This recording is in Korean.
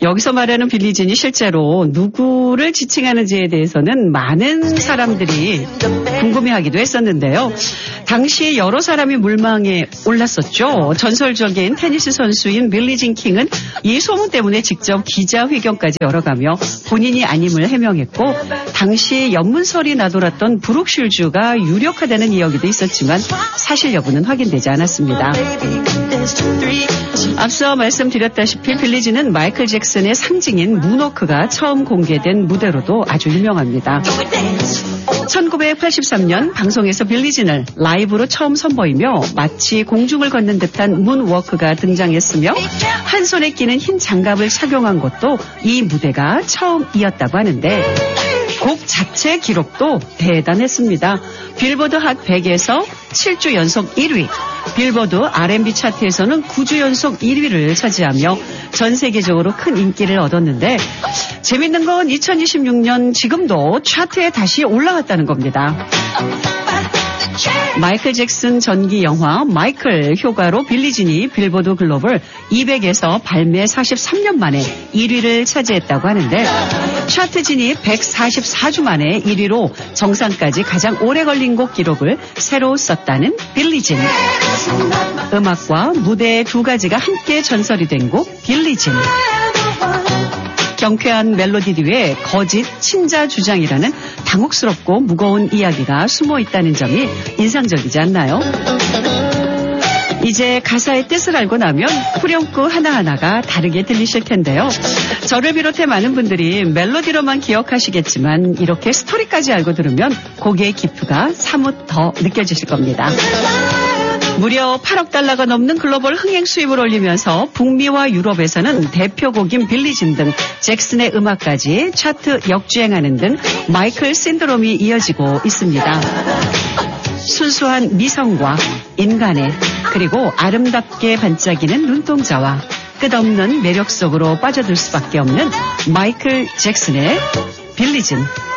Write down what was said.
여기서 말하는 빌리진이 실제로 누구를 지칭하는지에 대해서는 많은 사람들이 궁금해하기도 했었는데요. 당시 여러 사람이 물망에 올랐었죠. 전설적인 테니스 선수인 빌리진 킹은 이 소문 때문에 직접 기자회견까지 열어가며 본인이 아님을 해명했고, 당시 연문설이 나돌았던 브룩실주가 유력하다는 이야기도 있었지만 사실 여부는 확인되지 않았습니다. 앞서 말씀드렸다시피 빌리진은 마이클 잭슨의 상징인 문워크가 처음 공개된 무대로도 아주 유명합니다. 1983년 방송에서 빌리진을 라이브로 처음 선보이며 마치 공중을 걷는 듯한 문워크가 등장했으며 한 손에 끼는 흰 장갑을 착용한 것도 이 무대가 처음이었다고 하는데, 곡 자체 기록도 대단했습니다. 빌보드 핫 100에서 7주 연속 1위, 빌보드 R&B 차트에서는 9주 연속 1위를 차지하며 전 세계적으로 큰 인기를 얻었는데, 재밌는 건 2026년 지금도 차트에 다시 올라왔다는 겁니다. 마이클 잭슨 전기 영화 마이클 효과로 빌리진이 빌보드 글로벌 200에서 발매 43년 만에 1위를 차지했다고 하는데, 차트 진입 144주 만에 1위로 정상까지 가장 오래 걸린 곡 기록을 새로 썼다는 빌리진. 음악과 무대 두 가지가 함께 전설이 된 곡 빌리진. 경쾌한 멜로디 뒤에 거짓 친자 주장이라는 당혹스럽고 무거운 이야기가 숨어 있다는 점이 인상적이지 않나요? 이제 가사의 뜻을 알고 나면 후렴구 하나하나가 다르게 들리실 텐데요. 저를 비롯해 많은 분들이 멜로디로만 기억하시겠지만 이렇게 스토리까지 알고 들으면 곡의 깊이가 사뭇 더 느껴지실 겁니다. 무려 8억 달러가 넘는 글로벌 흥행 수입을 올리면서 북미와 유럽에서는 대표곡인 빌리진 등 잭슨의 음악까지 차트 역주행하는 등 마이클 신드롬이 이어지고 있습니다. 순수한 미성과 인간의, 그리고 아름답게 반짝이는 눈동자와 끝없는 매력 속으로 빠져들 수밖에 없는 마이클 잭슨의 빌리진.